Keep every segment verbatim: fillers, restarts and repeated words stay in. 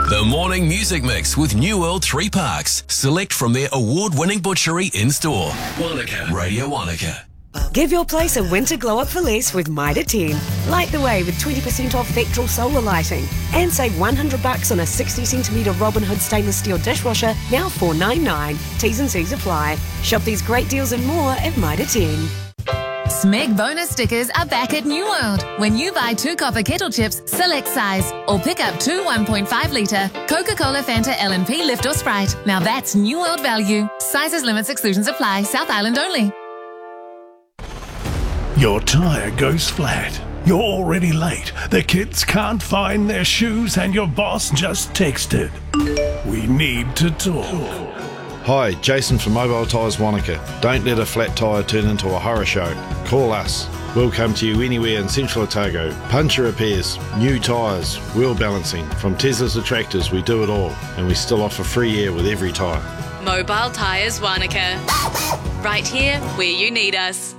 The Morning Music Mix with New World Three Parks. Select from their award-winning butchery in-store. Wanaka. Radio Wanaka. Give your place a winter glow-up for less with Mitre ten. Light the way with twenty percent off Vectral solar lighting. And save one hundred bucks on a sixty centimetre Robin Hood stainless steel dishwasher, now four ninety-nine. T's and C's apply. Shop these great deals and more at Mitre ten. Smeg bonus stickers are back at New World. When you buy two copper kettle chips, select size, or pick up two one point five litre Coca-Cola, Fanta, L and P, Lift or Sprite. Now that's New World value. Sizes, limits, exclusions apply. South Island only. Your tyre goes flat. You're already late. The kids can't find their shoes and your boss just texted. We need to talk. Hi, Jason from Mobile Tyres Wanaka. Don't let a flat tyre turn into a horror show. Call us. We'll come to you anywhere in Central Otago. Puncture repairs, new tyres, wheel balancing. From Teslas to tractors, we do it all. And we still offer free air with every tyre. Mobile Tyres Wanaka. Right here where you need us.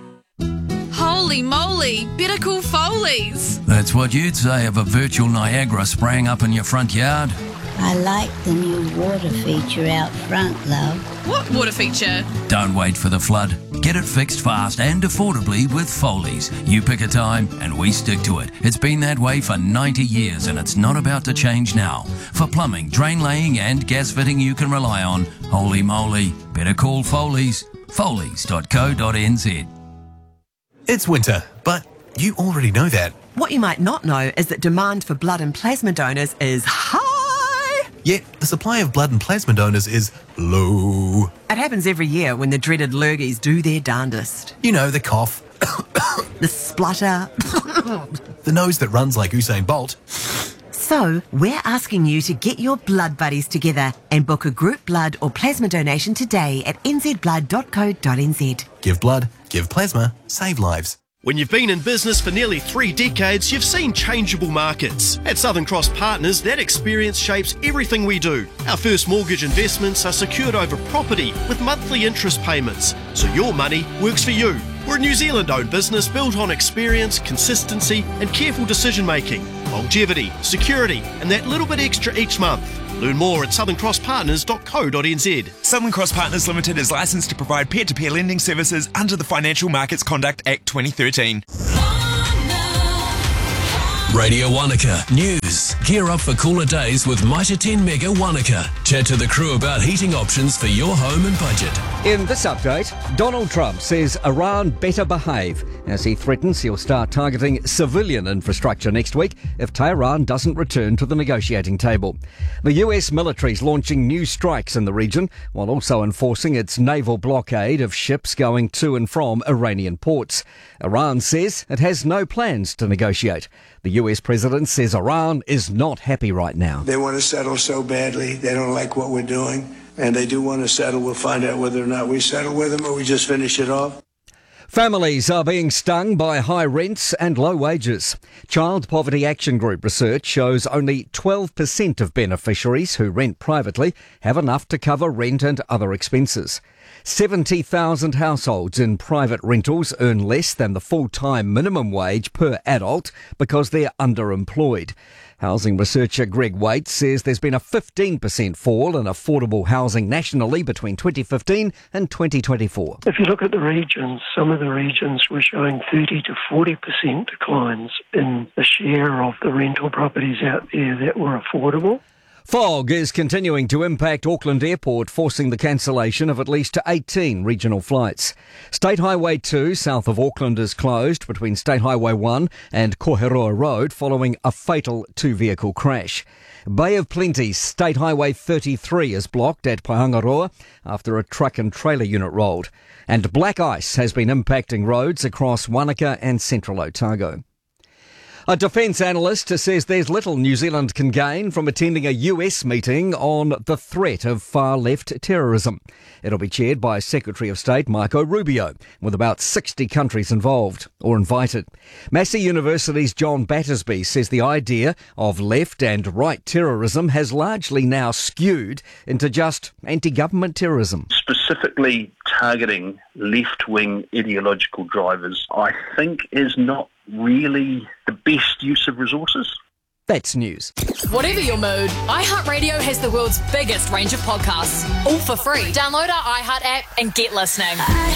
Holy moly, better call Foley's. That's what you'd say of a virtual Niagara spraying up in your front yard. I like the new water feature out front, love. What water feature? Don't wait for the flood. Get it fixed fast and affordably with Foley's. You pick a time and we stick to it. It's been that way for ninety years and it's not about to change now. For plumbing, drain laying and gas fitting you can rely on, holy moly, better call Foley's. Foley's dot co dot n z. It's winter, but you already know that. What you might not know is that demand for blood and plasma donors is high. Yet the supply of blood and plasma donors is low. It happens every year when the dreaded lurgies do their darndest. You know, the cough. The splutter. The nose that runs like Usain Bolt. So, we're asking you to get your blood buddies together and book a group blood or plasma donation today at n z blood dot co dot n z. Give blood, give plasma, save lives. When you've been in business for nearly three decades, you've seen changeable markets. At Southern Cross Partners, that experience shapes everything we do. Our first mortgage investments are secured over property with monthly interest payments, so your money works for you. We're a New Zealand-owned business built on experience, consistency and careful decision-making, longevity, security and that little bit extra each month. Learn more at southern cross partners dot co dot n z. Southern Cross Partners Limited is licensed to provide peer-to-peer lending services under the Financial Markets Conduct Act twenty thirteen. Radio Wanaka News. Gear up for cooler days with Mitre ten Mega Wanaka. Chat to the crew about heating options for your home and budget. In this update, Donald Trump says Iran better behave as he threatens he'll start targeting civilian infrastructure next week if Tehran doesn't return to the negotiating table. The U S military's launching new strikes in the region while also enforcing its naval blockade of ships going to and from Iranian ports. Iran says it has no plans to negotiate. The U S president says Iran is not happy right now. They want to settle so badly. They don't like what we're doing. And they do want to settle. We'll find out whether or not we settle with them or we just finish it off. Families are being stung by high rents and low wages. Child Poverty Action Group research shows only twelve percent of beneficiaries who rent privately have enough to cover rent and other expenses. seventy thousand households in private rentals earn less than the full-time minimum wage per adult because they're underemployed. Housing researcher Greg Waite says there's been a fifteen percent fall in affordable housing nationally between twenty fifteen and twenty twenty-four. If you look at the regions, some of the regions were showing thirty to forty percent declines in the share of the rental properties out there that were affordable. Fog is continuing to impact Auckland Airport, forcing the cancellation of at least eighteen regional flights. State Highway two south of Auckland is closed between State Highway one and Koheroa Road following a fatal two-vehicle crash. Bay of Plenty State Highway thirty-three is blocked at Pahangaroa after a truck and trailer unit rolled. And black ice has been impacting roads across Wanaka and central Otago. A defence analyst says there's little New Zealand can gain from attending a U S meeting on the threat of far-left terrorism. It'll be chaired by Secretary of State Marco Rubio, with about sixty countries involved or invited. Massey University's John Battersby says the idea of left and right terrorism has largely now skewed into just anti-government terrorism. Specifically targeting left-wing ideological drivers, I think, is not really the best use of resources. That's news. Whatever your mood, iHeartRadio has the world's biggest range of podcasts, all for free. Download our iHeart app and get listening.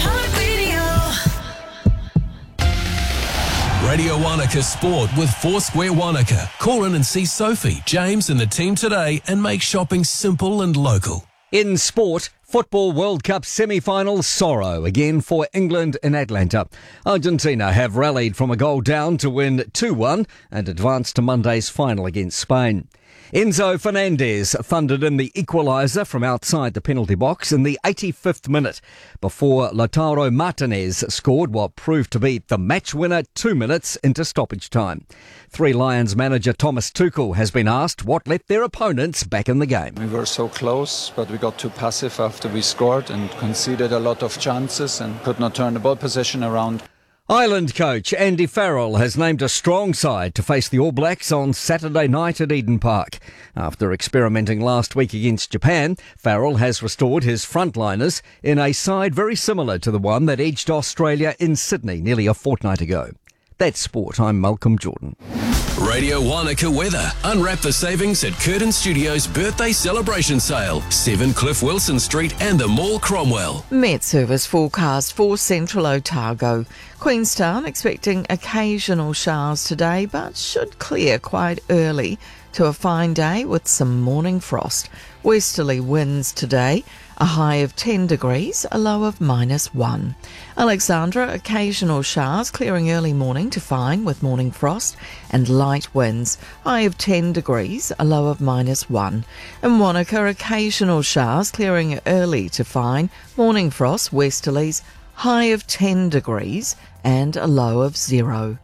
Radio Wanaka Sport with Foursquare Wanaka. Call in and see Sophie, James and the team today and make shopping simple and local. In sport, Football World Cup semi-final sorrow again for England in Atlanta. Argentina have rallied from a goal down to win two one and advance to Monday's final against Spain. Enzo Fernandez thundered in the equaliser from outside the penalty box in the eighty-fifth minute before Lautaro Martinez scored what proved to be the match winner two minutes into stoppage time. Three Lions manager Thomas Tuchel has been asked what let their opponents back in the game. We were so close, but we got too passive after we scored and conceded a lot of chances and could not turn the ball possession around. Ireland coach Andy Farrell has named a strong side to face the All Blacks on Saturday night at Eden Park. After experimenting last week against Japan, Farrell has restored his frontliners in a side very similar to the one that edged Australia in Sydney nearly a fortnight ago. That's sport. I'm Malcolm Jordan. Radio Wanaka weather. Unwrap the savings at Curtin Studios birthday celebration sale. seven Cliff Wilson Street and the Mall Cromwell. Met Service forecast for Central Otago. Queenstown expecting occasional showers today, but should clear quite early to a fine day with some morning frost. Westerly winds today, a high of ten degrees, a low of minus one. Alexandra, occasional showers, clearing early morning to fine with morning frost and light winds, high of ten degrees, a low of minus one. In Wanaka, occasional showers, clearing early to fine, morning frost, westerlies, high of ten degrees and a low of zero.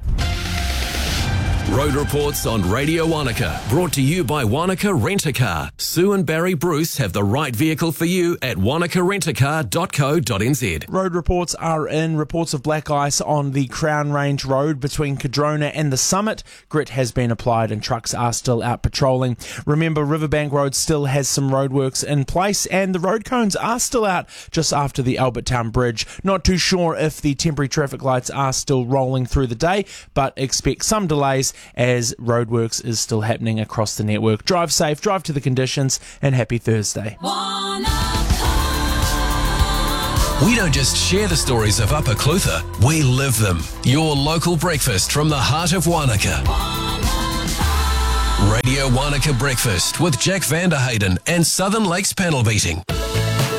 Road reports on Radio Wanaka, brought to you by Wanaka Rent-A-Car. Sue and Barry Bruce have the right vehicle for you at wanaka rent a car dot co dot n z. Road reports are in. Reports of black ice on the Crown Range Road between Cadrona and the Summit. Grit has been applied and trucks are still out patrolling. Remember, Riverbank Road still has some roadworks in place and the road cones are still out just after the Albertown Bridge. Not too sure if the temporary traffic lights are still rolling through the day, but expect some delays as roadworks is still happening across the network. Drive safe, drive to the conditions, and happy Thursday. We don't just share the stories of Upper Clutha, we live them. Your local breakfast from the heart of Wanaka. Radio Wanaka Breakfast with Jack Vanderhayden and Southern Lakes Panel Beating.